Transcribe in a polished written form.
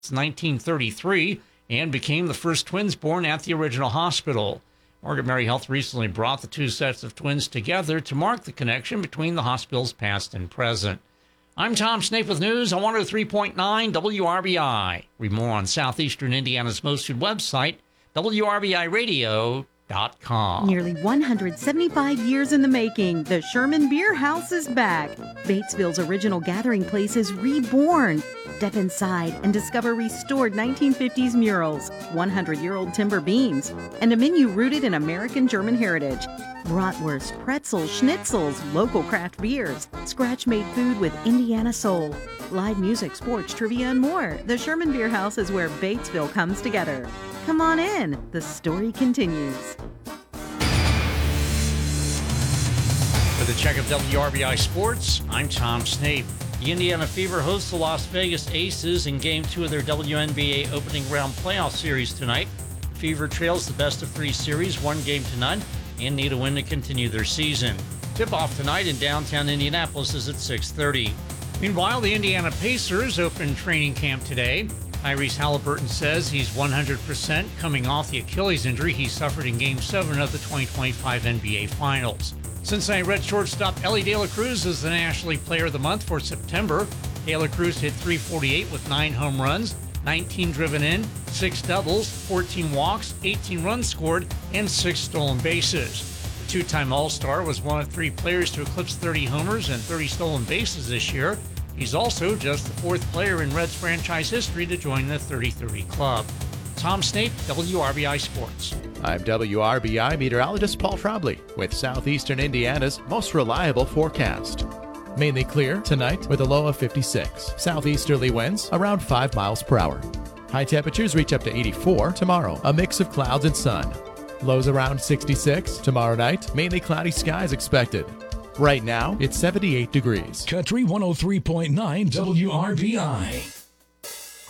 1933 and became the first twins born at the original hospital. Margaret Mary Health recently brought the two sets of twins together to mark the connection between the hospital's past and present. I'm Tom Snape with news on 103.9 WRBI. Read more on Southeastern Indiana's most viewed website, WRBIRadio.com. Nearly 175 years in the making, the Sherman Beer House is back. Batesville's original gathering place is reborn. Step inside and discover restored 1950s murals, 100-year-old timber beams, and a menu rooted in American German heritage. Bratwurst, pretzels, schnitzels, local craft beers, scratch-made food with Indiana soul, live music, sports, trivia, and more. The Sherman Beer House is where Batesville comes together. Come on in. The story continues. With a check of WRBI Sports, I'm Tom Snape. The Indiana Fever hosts the Las Vegas Aces in Game 2 of their WNBA opening round playoff series tonight. The Fever trails the best-of-3 series 1-0 and need a win to continue their season. Tip-off tonight in downtown Indianapolis is at 6:30. Meanwhile, the Indiana Pacers open training camp today. Tyrese Halliburton says he's 100% coming off the Achilles injury he suffered in Game 7 of the 2025 NBA Finals. Cincinnati Red shortstop Elly De La Cruz is the National League Player of the Month for September. De La Cruz hit .348 with 9 home runs, 19 driven in, 6 doubles, 14 walks, 18 runs scored, and 6 stolen bases. The two-time All-Star was one of 3 players to eclipse 30 homers and 30 stolen bases this year. He's also just the 4th player in Reds franchise history to join the 30-30 club. Tom Snape, WRBI Sports. I'm WRBI meteorologist Paul Trombley with Southeastern Indiana's most reliable forecast. Mainly clear tonight with a low of 56. Southeasterly winds around 5 miles per hour. High temperatures reach up to 84 tomorrow, a mix of clouds and sun. Lows around 66 tomorrow night, mainly cloudy skies expected. Right now, it's 78 degrees. Country 103.9 WRBI.